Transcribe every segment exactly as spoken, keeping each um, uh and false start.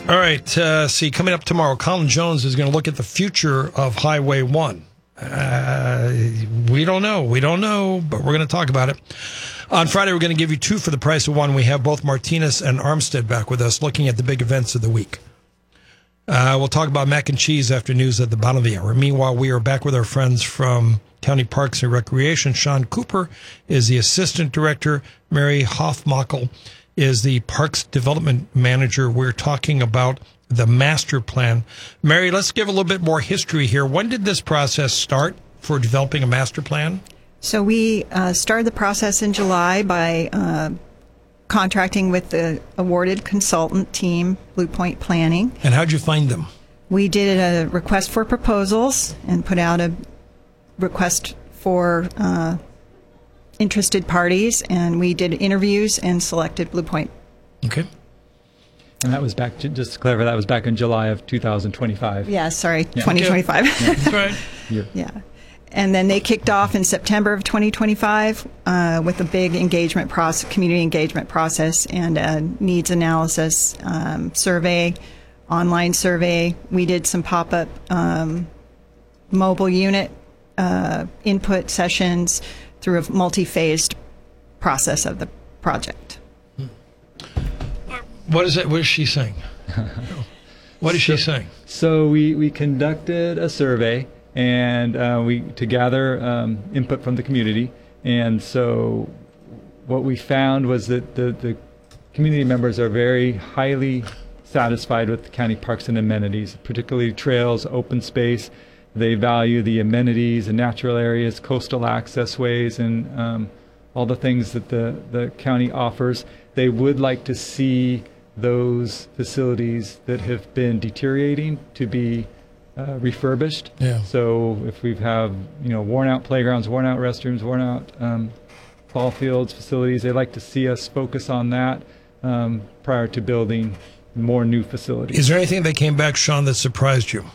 All right. Uh, see, coming up tomorrow, Colin Jones is going to look at the future of Highway one. Uh, we don't know. We don't know, but we're going to talk about it. On Friday, we're going to give you two for the price of one. We have both Martinez and Armstead back with us looking at the big events of the week. Uh, we'll talk about mac and cheese after news at the bottom of the hour. Meanwhile, we are back with our friends from County Parks and Recreation. Sean Cooper is the Assistant Director. Mary Hofmackel is the Parks Development Manager. We're talking about the master plan. Mary, let's give a little bit more history here. When did this process start for developing a master plan? So we uh, started the process in July by uh, contracting with the awarded consultant team, Blue Point Planning. And how'd you find them? We did a request for proposals and put out a request for uh, interested parties, and we did interviews and selected Blue Point. Okay. And that was back, just to clarify, that was back in July of two thousand twenty-five. Yeah, sorry, Yeah. twenty twenty-five. Yeah. That's right. Yeah. Yeah. And then they kicked off in September of twenty twenty-five uh, with a big engagement process, community engagement process, and a needs analysis um, survey, online survey. We did some pop-up um, mobile unit uh, input sessions through a multi-phased process of the project. What is it? What is she saying? What is she So- saying? So we, we conducted a survey and uh, we to gather um, input from the community. And so what we found was that the, the community members are very highly satisfied with the county parks and amenities, particularly trails, open space. They value the amenities and natural areas, coastal access ways, and um, all the things that the, the county offers. They would like to see those facilities that have been deteriorating to be uh, refurbished. Yeah. So if we have, you know, worn out playgrounds, worn out restrooms, worn out um, ball fields, facilities, they like to see us focus on that um, prior to building more new facilities. Is there anything that came back, Sean, that surprised you?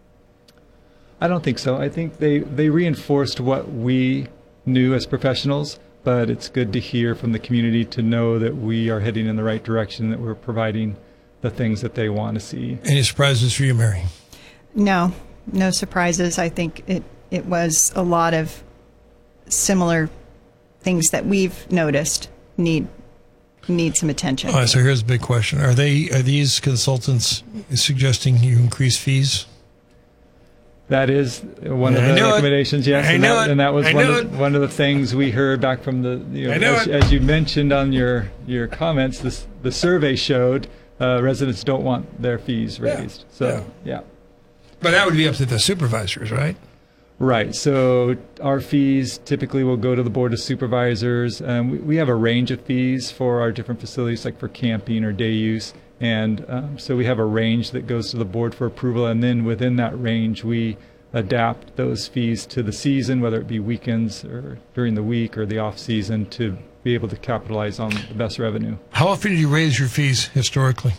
I don't think so. I think they, they reinforced what we knew as professionals, but it's good to hear from the community to know that we are heading in the right direction, that we're providing the things that they want to see. Any surprises for you, Mary? No, no surprises. I think it, it was a lot of similar things that we've noticed need need some attention. All right, so here's a big question. Are they are these consultants suggesting you increase fees? That is one of I the knew it. recommendations, yes, I and knew that, it. and that was I one knew of, it. one of the things we heard back from the, you know, I knew as, it. as you mentioned on your, your comments, this, the survey showed uh, residents don't want their fees Yeah. raised. So, yeah. But that would be up to the supervisors, right? Right. So our fees typically will go to the Board of Supervisors. Um, we, we have a range of fees for our different facilities, like for camping or day use. And um, so we have a range that goes to the board for approval. And then within that range, we adapt those fees to the season, whether it be weekends or during the week or the off season, to be able to capitalize on the best revenue. How often do you raise your fees historically?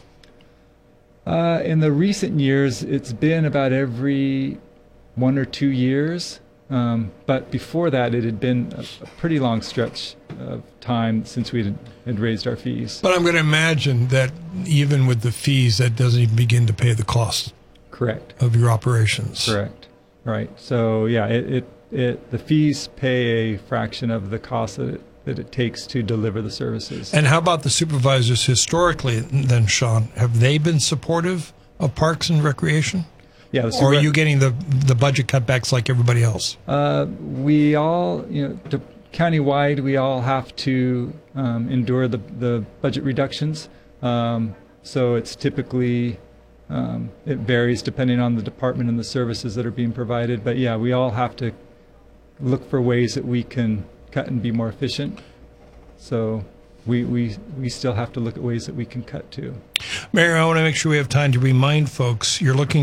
Uh, in the recent years, it's been about every one or two years. Um, but before that, it had been a, a pretty long stretch of time since we had, had raised our fees. But I'm going to imagine that even with the fees, that doesn't even begin to pay the cost Correct. of your operations. Correct. Right. So yeah, it, it, it the fees pay a fraction of the cost that it, that it takes to deliver the services. And how about the supervisors historically then, Sean? Have they been supportive of parks and recreation? Yeah. The Or super- are you getting the the budget cutbacks like everybody else? Uh, we all, you know, to, countywide, we all have to um, endure the, the budget reductions. Um, so it's typically, um, it varies depending on the department and the services that are being provided. But yeah, we all have to look for ways that we can cut and be more efficient. So we, we, we still have to look at ways that we can cut too. Mayor, I want to make sure we have time to remind folks, you're looking